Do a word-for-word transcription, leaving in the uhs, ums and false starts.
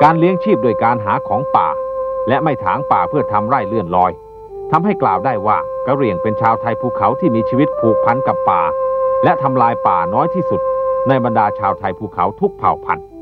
การเลี้ยงชีพโดยการหาของป่าและไม่ถางป่าเพื่อทำไร่เลื่อนลอยทำให้กล่าวได้ว่ากะเหรี่ยงเป็นชาวไทยภูเขาที่มีชีวิตผูกพันกับป่าและทำลายป่าน้อยที่สุดในบรรดาชาวไทยภูเขาทุกเผ่าพันธุ์